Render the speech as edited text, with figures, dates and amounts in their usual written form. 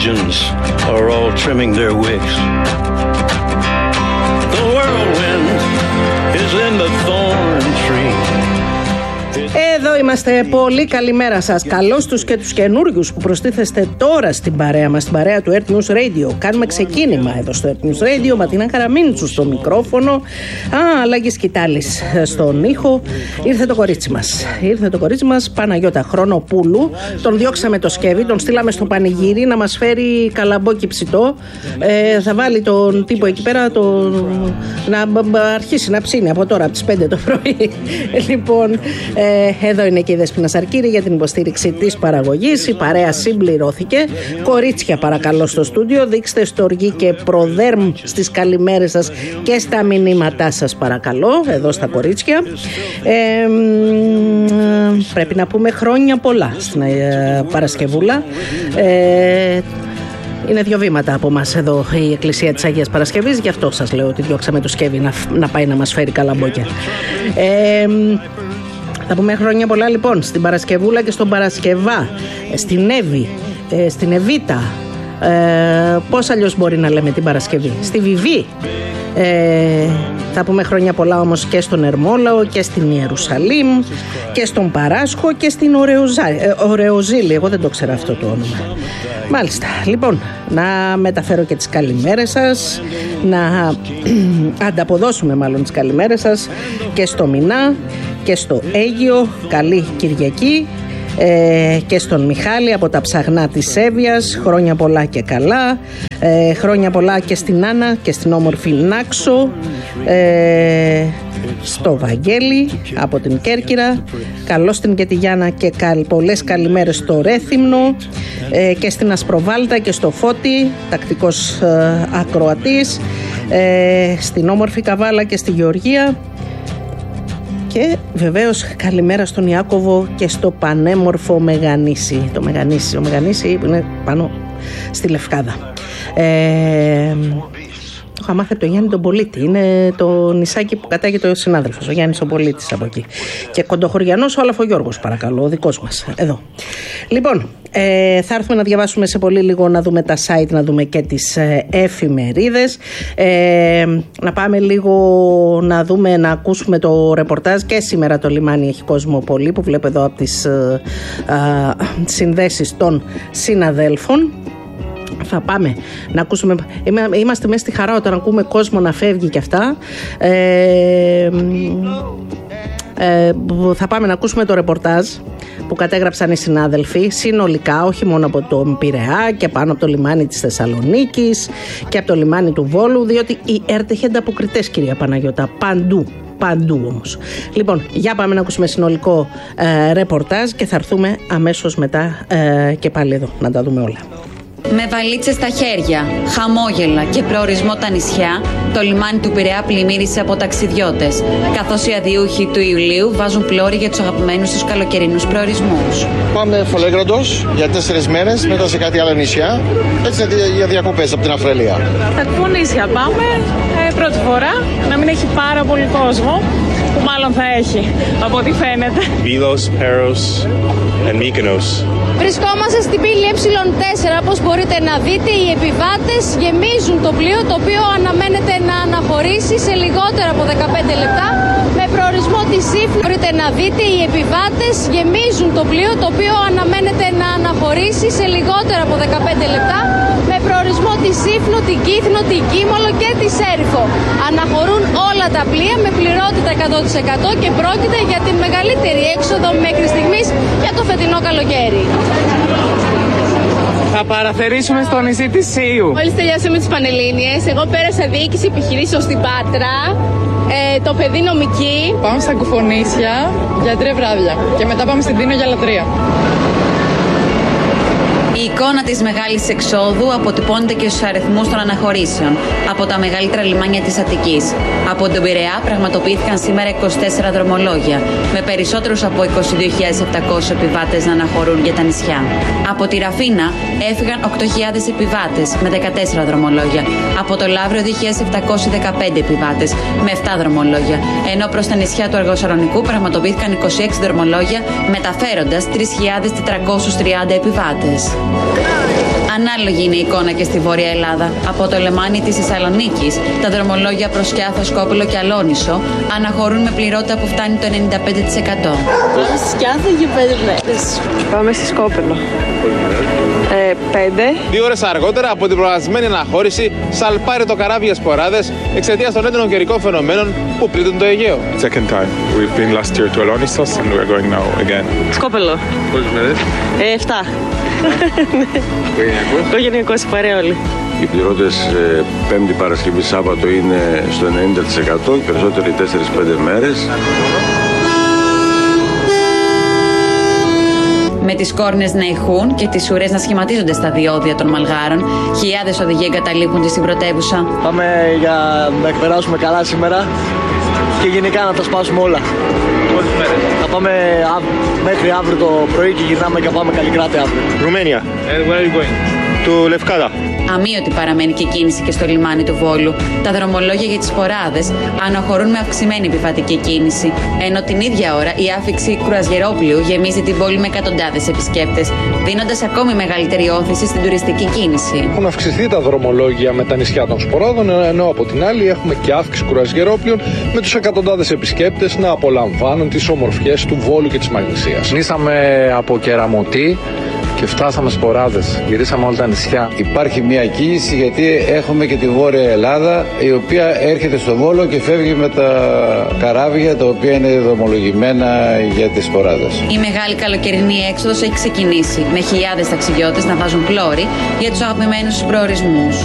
pigeons are all trimming their wicks. The whirlwind is in the thorn tree. Εδώ είμαστε. Πολύ καλημέρα σας. Καλώς τους και τους καινούριους που προστίθεστε τώρα στην παρέα μας, στην παρέα του Earth News Radio. Κάνουμε ξεκίνημα εδώ στο Earth News Radio. Ματίνα Καραμίντσου στο μικρόφωνο. Λάγης Κιτάλης στον ήχο. Ήρθε το κορίτσι μας. Ήρθε το κορίτσι μας, Παναγιώτα Χρονοπούλου. Τον διώξαμε το σκεύη, τον στείλαμε στο πανηγύρι να μας φέρει καλαμπόκι ψητό. Θα βάλει τον τύπο εκεί πέρα να αρχίσει να ψήνει από τώρα, από τις 5 το πρωί. Λοιπόν, εδώ είναι και η Δέσποινα Σαρκύρη για την υποστήριξη της παραγωγής. Η παρέα συμπληρώθηκε. Κορίτσια, παρακαλώ, στο στούντιο. Δείξτε στοργή και προδέρμ στις καλημέρες σας και στα μηνύματά σας, παρακαλώ. Εδώ στα κορίτσια. Πρέπει να πούμε χρόνια πολλά στην Παρασκευούλα. Είναι 2 βήματα από μας εδώ η Εκκλησία της Αγίας Παρασκευής. Γι' αυτό σας λέω ότι διώξαμε το σκεύη να πάει να μας φέρει καλαμπόκια. Θα πούμε χρόνια πολλά λοιπόν στην Παρασκευούλα και στον Παρασκευά, στην Εύη, στην Εβίτα. Πώς αλλιώς μπορεί να λέμε την Παρασκευή? Στη Βιβή. Θα πούμε χρόνια πολλά όμως και στον Ερμόλαο και στην Ιερουσαλήμ και στον Παράσχο και στην Ορεοζήλη. Εγώ δεν το ξέρα αυτό το όνομα. Μάλιστα, λοιπόν, να μεταφέρω και τις καλημέρες σας, να ανταποδώσουμε μάλλον τις καλημέρες σας και στο Μινά και στο Αίγιο. Καλή Κυριακή. Και στον Μιχάλη από τα ψαγνά της Εύβοιας, χρόνια πολλά και καλά. Χρόνια πολλά και στην Άννα και στην όμορφη Νάξο, στο Βαγγέλη από την Κέρκυρα, καλώς την Κετιγιάννα και πολλές καλημέρες στο Ρέθυμνο, και στην Ασπροβάλτα και στο Φώτη, τακτικός ακροατής, στην όμορφη Καβάλα και στη Γεωργία. Και βεβαίως καλημέρα στον Ιάκωβο και στο πανέμορφο Μεγανήσι. Ο Μεγανήσι που είναι πάνω στη Λευκάδα. Έχω μάθει από τον Γιάννη τον Πολίτη. Είναι το νησάκι που κατάγεται ο συνάδελφος, ο Γιάννης ο Πολίτης από εκεί. Και Κοντοχωριανός ο Αλαφογιώργος, παρακαλώ, ο δικός μας. Εδώ. Λοιπόν, θα έρθουμε να διαβάσουμε σε πολύ λίγο, να δούμε τα site, να δούμε και τις εφημερίδες. Να πάμε λίγο να δούμε, να ακούσουμε το ρεπορτάζ. Και σήμερα το λιμάνι έχει κόσμο πολύ, που βλέπω εδώ από τις συνδέσεις των συναδέλφων. Θα πάμε να ακούσουμε. Είμαστε μέσα στη χαρά όταν ακούμε κόσμο να φεύγει και αυτά. Θα πάμε να ακούσουμε το ρεπορτάζ που κατέγραψαν οι συνάδελφοι συνολικά, όχι μόνο από τον Πειραιά και πάνω από το λιμάνι της Θεσσαλονίκης και από το λιμάνι του Βόλου, διότι η ΕΡΤ έχει ανταποκριτές, κυρία Παναγιώτα, παντού όμως. Λοιπόν, για πάμε να ακούσουμε συνολικό ρεπορτάζ και θα έρθουμε αμέσως μετά και πάλι εδώ να τα δούμε όλα. Με βαλίτσες στα χέρια, χαμόγελα και προορισμό τα νησιά, το λιμάνι του Πειραιά πλημμύρισε από ταξιδιώτες, καθώς οι αδειούχοι του Ιουλίου βάζουν πλώρη για τους αγαπημένους τους καλοκαιρινούς προορισμούς. Πάμε Φολέγροντος για 4 μέρες, μετά σε κάτι άλλο νησιά, έτσι για διακοπές από την Αφρελία. Τα κουνήσια πάμε, πρώτη φορά, να μην έχει πάρα πολύ κόσμο, που μάλλον θα έχει, από ό,τι φαίνεται. Βίλος, Πέρος και Μύκονος. Βρισκόμαστε στην πύλη Ε4. Όπως μπορείτε να δείτε, οι επιβάτες γεμίζουν το πλοίο, το οποίο αναμένεται να αναχωρήσει σε λιγότερα από 15 λεπτά με προορισμό τη Σύφνο. Μπορείτε να δείτε, οι επιβάτες γεμίζουν το πλοίο, το οποίο αναμένεται να αναχωρήσει σε λιγότερα από 15 λεπτά με προορισμό τη Σύφνο, την Κύθνο, την Κίμολο και τη Σέριφο. Αναχωρούν όλα τα πλοία με πληρότητα 100% και πρόκειται για την μεγαλύτερη έξοδο μέχρι στιγμής για το φετινό καλοκαίρι. Θα παραθερήσουμε στο νησί της Σύου. Μόλις τελειώσαμε τις Πανελλήνιες, εγώ πέρασα διοίκηση επιχειρήσεων στην Πάτρα, το παιδί νομική. Πάμε στα Κουφονήσια για 3 βράδια και μετά πάμε στην Τίνο για λατρεία. Η εικόνα της μεγάλης εξόδου αποτυπώνεται και στους αριθμούς των αναχωρήσεων από τα μεγαλύτερα λιμάνια της Αττικής. Από τον Πειραιά πραγματοποιήθηκαν σήμερα 24 δρομολόγια, με περισσότερους από 22.700 επιβάτες να αναχωρούν για τα νησιά. Από τη Ραφίνα έφυγαν 8.000 επιβάτες με 14 δρομολόγια. Από το Λαύριο 2.715 επιβάτες με 7 δρομολόγια. Ενώ προς τα νησιά του Αργοσαλονικού πραγματοποιήθηκαν 26 δρομολόγια, μεταφέροντας 3.430 επιβάτες. Ανάλογη είναι η εικόνα και στη Βόρεια Ελλάδα. Από το λιμάνι της Θεσσαλονίκης, τα δρομολόγια προς Σκιάθο, Σκόπελο και Αλόνισο αναχωρούν με πληρότητα που φτάνει το 95%. Πάμε στη Σκιάθο για 5 μέρες. Πάμε στη Σκόπελο. 5. 2 ώρες αργότερα από την προγραμματισμένη αναχώρηση, σαλπάρει το καράβι για σποράδες εξαιτίας των έντονων καιρικών φαινομένων που πλήττουν το Αιγαίο. Second time. We've been last year to Alonisos and we're going now again. Σκόπελο. Πόσες μέρες? 7. Οικογενειακός, παρέα όλοι. Οι πληρώντες Πέμπτη, Παρασκευή, Σάββατο είναι στο 90%, οι περισσότεροι 4-5 μέρες. Με τις κόρνες να ηχούν και τις ουρές να σχηματίζονται στα διόδια των μαλγάρων, χιλιάδες οδηγοί εγκαταλείπουν στην πρωτεύουσα. Πάμε για να εκπεράσουμε καλά σήμερα και γενικά να τα σπάσουμε όλα. Πόσες μέρες? Θα πάμε μέχρι αύριο το πρωί και γυρνάμε και πάμε Καλλικράτη αύριο. Ρουμάνια. Where are you going? To Lefkada. Αμείωτη παραμένει και κίνηση και στο λιμάνι του Βόλου. Τα δρομολόγια για τις σποράδες αναχωρούν με αυξημένη επιβατική κίνηση. Ενώ την ίδια ώρα η άφιξη κρουαζιερόπλοιου γεμίζει την πόλη με εκατοντάδες επισκέπτες, δίνοντας ακόμη μεγαλύτερη όθηση στην τουριστική κίνηση. Έχουν αυξηθεί τα δρομολόγια με τα νησιά των σποράδων, ενώ από την άλλη έχουμε και αύξηση κρουαζιερόπλοιων με τους εκατοντάδες επισκέπτες να απολαμβάνουν τις ομορφιές του Βόλου και της Μαγνησίας. Νήσαμε από Κεραμωτή και φτάσαμε σποράδες, γυρίσαμε όλα τα νησιά. Υπάρχει μια κίνηση γιατί έχουμε και τη Βόρεια Ελλάδα, η οποία έρχεται στο Βόλο και φεύγει με τα καράβια τα οποία είναι δρομολογημένα για τις σποράδες. Η μεγάλη καλοκαιρινή έξοδος έχει ξεκινήσει, με χιλιάδες ταξιδιώτες να βάζουν πλώρη για τους αγαπημένους τους προορισμούς.